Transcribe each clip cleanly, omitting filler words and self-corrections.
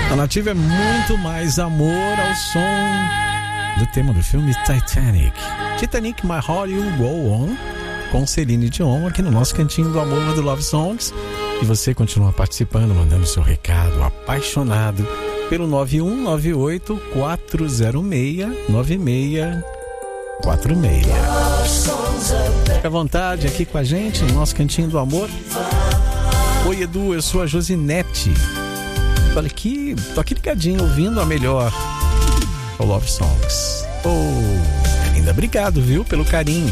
A Nativa é muito mais amor ao som do tema do filme Titanic. Titanic, My Heart Will Go On, com Celine Dion, aqui no nosso cantinho do amor do Love Songs. E você continua participando, mandando seu recado apaixonado pelo 9198-406-9646. Fica à vontade aqui com a gente no nosso cantinho do amor. Oi, Edu, eu sou a Josinete. Tô aqui ligadinho, ouvindo a melhor, o Love Songs. Linda, obrigado, viu, pelo carinho.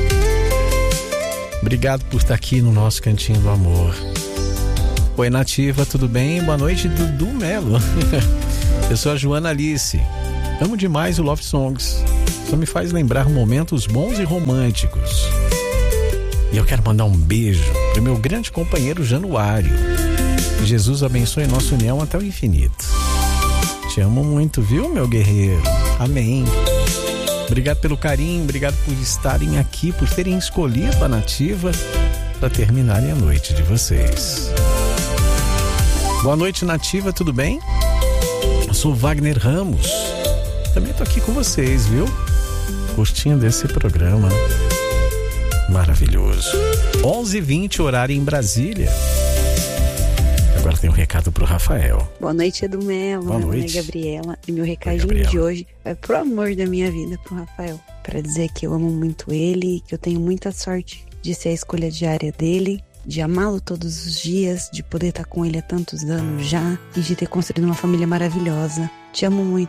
Obrigado por estar aqui no nosso cantinho do amor. Oi, Nativa, tudo bem? Boa noite, Dudu Melo. Eu sou a Joana Alice. Amo demais o Love Songs. Só me faz lembrar momentos bons e românticos. E eu quero mandar um beijo pro meu grande companheiro Januário. Jesus abençoe nossa união até o infinito. Te amo muito, viu, meu guerreiro? Amém. Obrigado pelo carinho, obrigado por estarem aqui, por terem escolhido a Nativa para terminarem a noite de vocês. Boa noite, Nativa, tudo bem? Eu sou Wagner Ramos. Também tô aqui com vocês, viu? Curtindo esse programa maravilhoso. 11h20, horário em Brasília. Agora tem um recado pro Rafael. Boa noite, Edu Melo. Boa noite. Meu nome é Gabriela. E meu recadinho de hoje é pro amor da minha vida, pro Rafael. Para dizer que eu amo muito ele, que eu tenho muita sorte de ser a escolha diária dele, de amá-lo todos os dias, de poder estar com ele há tantos anos já e de ter construído uma família maravilhosa. Te amo muito,